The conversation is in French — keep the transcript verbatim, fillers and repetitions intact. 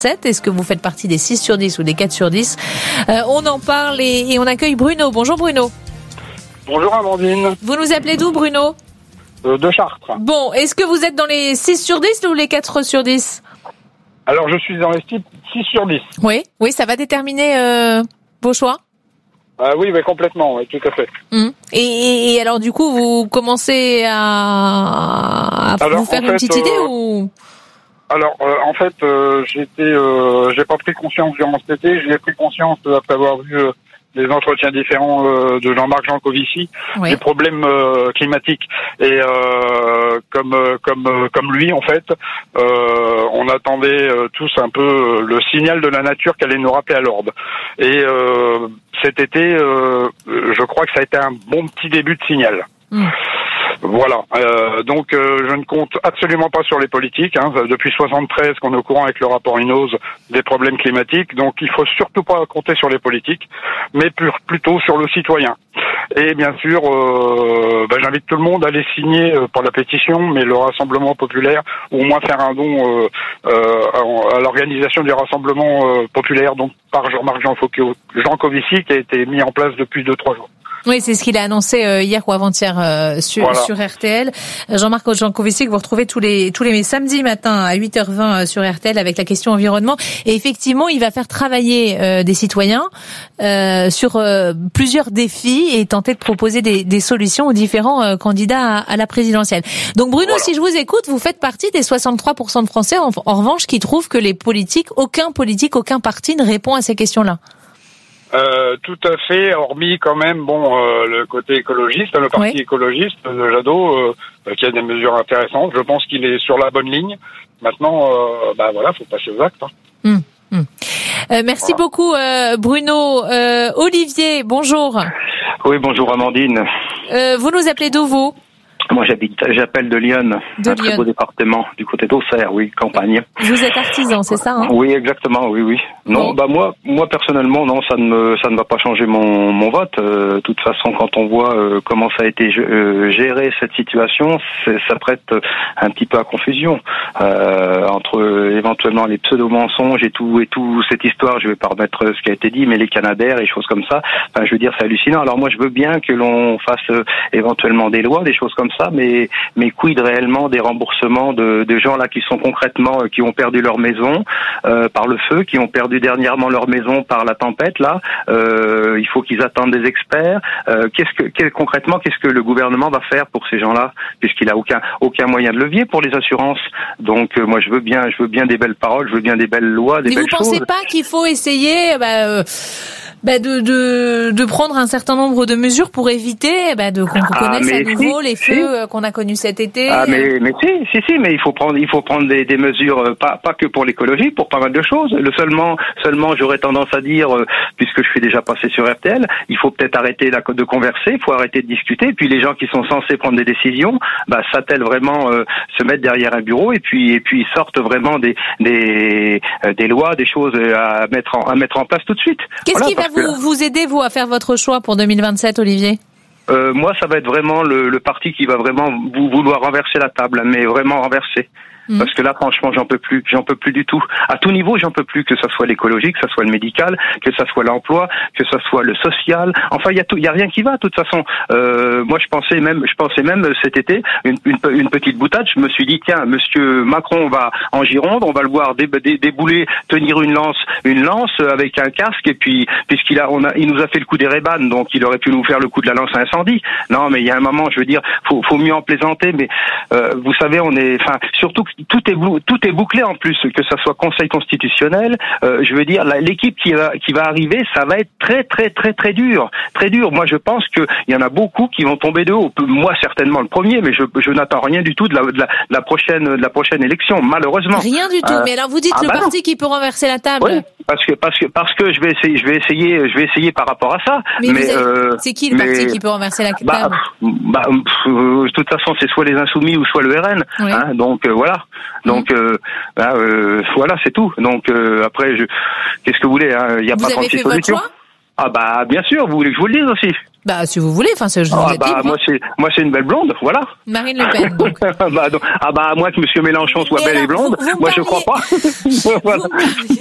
Est-ce que vous faites partie des six sur dix ou des quatre sur dix? euh, On en parle et, et on accueille Bruno. Bonjour Bruno. Bonjour Amandine. Vous nous appelez d'où Bruno? euh, De Chartres. Bon, est-ce que vous êtes dans les six sur dix ou les quatre sur dix? Alors je suis dans les six sur dix. Oui, oui, ça va déterminer euh, vos choix. Ah oui, mais complètement, oui, tout à fait. Mmh. Et, et, et alors du coup, vous commencez à, à alors, vous faire en une fait, petite idée euh... ou Alors, euh, en fait, euh, j'étais, euh, j'ai pas pris conscience durant cet été. J'ai pris conscience euh, après avoir vu euh, des entretiens différents euh, de Jean-Marc Jancovici, oui. des problèmes euh, climatiques. Et euh, comme euh, comme euh, comme lui, en fait, euh, on attendait euh, tous un peu euh, le signal de la nature qu'elle allait nous rappeler à l'ordre. Et euh, cet été, euh, je crois que ça a été un bon petit début de signal. Mmh. Voilà, euh, donc euh, je ne compte absolument pas sur les politiques. Hein. Depuis soixante-treize qu'on est au courant avec le rapport INOS des problèmes climatiques, donc il faut surtout pas compter sur les politiques, mais plus, plutôt sur le citoyen. Et bien sûr, euh, ben, j'invite tout le monde à aller signer euh, pour la pétition, mais le Rassemblement populaire, ou au moins faire un don euh, euh, à, à l'organisation du Rassemblement euh, populaire, donc par Jean-Marc Jancovici, qui a été mis en place depuis deux trois jours. Oui, c'est ce qu'il a annoncé euh, hier ou avant-hier euh, sur, voilà. sur R T L. Jean-Marc Jancovici, que vous retrouvez tous les tous les samedis matins à huit heures vingt sur R T L avec la question environnement. Et effectivement, il va faire travailler euh, des citoyens euh, sur euh, plusieurs défis et tenter de proposer des, des solutions aux différents euh, candidats à, à la présidentielle. Donc Bruno, voilà. Si je vous écoute, vous faites partie des soixante-trois pour cent de Français, en, en revanche, qui trouvent que les politiques, aucun politique, aucun parti ne répond à ces questions-là. Euh, tout à fait, hormis quand même bon euh, le côté écologiste, le parti oui. écologiste de Jadot, euh, qui a des mesures intéressantes. Je pense qu'il est sur la bonne ligne. Maintenant, euh, bah voilà, faut passer aux actes. Hein. Mmh, mmh. Euh, merci voilà. beaucoup euh, Bruno. Euh, Olivier, bonjour. Oui, bonjour Amandine. Euh, vous nous appelez d'où vous? Moi, j'habite, j'appelle de Lyon, de un Lyon. Très beau département, du côté d'Auxerre, oui, campagne. Vous êtes artisan, c'est ça, hein? Oui, exactement, oui, oui. Non, bon. bah moi, moi personnellement, non, ça ne me, ça ne va pas changer mon, mon vote. De euh, toute façon, quand on voit euh, comment ça a été euh, géré cette situation, ça prête un petit peu à confusion euh, entre euh, éventuellement les pseudo-mensonges et tout, et tout cette histoire. Je vais pas remettre ce qui a été dit, mais les Canadaires et choses comme ça. Enfin, je veux dire, c'est hallucinant. Alors moi, je veux bien que l'on fasse euh, éventuellement des lois, des choses comme ça. mais mais quid réellement des remboursements de, de gens là qui sont concrètement euh, qui ont perdu leur maison euh, par le feu, qui ont perdu dernièrement leur maison par la tempête là. Euh, il faut qu'ils attendent des experts. Euh, qu'est-ce que quel, concrètement qu'est-ce que le gouvernement va faire pour ces gens-là, puisqu'il a aucun aucun moyen de levier pour les assurances. Donc euh, moi je veux bien je veux bien des belles paroles, je veux bien des belles lois, des mais belles choses. Mais vous pensez pas qu'il faut essayer bah, euh... Bah de, de de prendre un certain nombre de mesures pour éviter bah de qu'on ah, connaisse à nouveau si, les feux si. qu'on a connus cet été. Ah mais mais si si si mais il faut prendre il faut prendre des, des mesures pas pas que pour l'écologie, pour pas mal de choses. Le seulement seulement j'aurais tendance à dire euh, puisque je suis déjà passé sur R T L, il faut peut-être arrêter la, de converser, il faut arrêter de discuter. Et puis les gens qui sont censés prendre des décisions, bah s'attellent vraiment euh, se mettre derrière un bureau et puis et puis sortent vraiment des des euh, des lois, des choses à mettre en, à mettre en place tout de suite. Qu'est-ce voilà, qui va vous, vous aider, vous, à faire votre choix pour deux mille vingt-sept, Olivier? euh, Moi, ça va être vraiment le, le parti qui va vraiment vouloir renverser la table, mais vraiment renverser. Mmh. Parce que là, franchement, j'en peux plus. J'en peux plus du tout. À tout niveau, j'en peux plus. Que ça soit l'écologie, que ça soit le médical, que ça soit l'emploi, que ça soit le social. Enfin, il y a tout, il y a rien qui va. De toute façon, euh, moi, je pensais même, je pensais même cet été une, une, une petite boutade. Je me suis dit, tiens, Monsieur Macron va en Gironde, on va le voir dé, dé, débouler, tenir une lance, une lance avec un casque. Et puis, puisqu'il a, on a, il nous a fait le coup des Ray-Ban, donc il aurait pu nous faire le coup de la lance à incendie. Non, mais il y a un moment, je veux dire, faut, faut mieux en plaisanter. Mais euh, vous savez, on est, enfin, surtout. Tout est tout est bouclé en plus, que ça soit Conseil constitutionnel. Euh, je veux dire, la, l'équipe qui va qui va arriver, ça va être très très très très dur, très dur. Moi, je pense que il y en a beaucoup qui vont tomber de haut. Moi, certainement le premier, mais je je n'attends rien du tout de la de la, de la prochaine de la prochaine élection, malheureusement. Rien du tout. Euh, mais alors, vous dites ah, le bah parti non. qui peut renverser la table. Oui, parce que parce que parce que je vais essayer je vais essayer je vais essayer par rapport à ça. Mais, mais avez, euh, c'est qui le mais, parti qui peut renverser la bah, table? Bah, euh, de toute façon, c'est soit les Insoumis ou soit le R N. Oui. Hein, donc euh, voilà. Donc euh, bah, euh, voilà, c'est tout. Donc euh, après, je, qu'est-ce que vous voulez, hein, il n'y a vous pas trente-six solutions. Ah bah bien sûr, vous voulez que je vous le dise aussi. Bah si vous voulez, enfin c'est je vous Ah bah moi c'est moi c'est une belle blonde, voilà. Marine Le Pen donc. bah, donc, ah bah à moins que monsieur Mélenchon soit et belle alors, et blonde, vous, vous moi parliez... je crois pas. Voilà.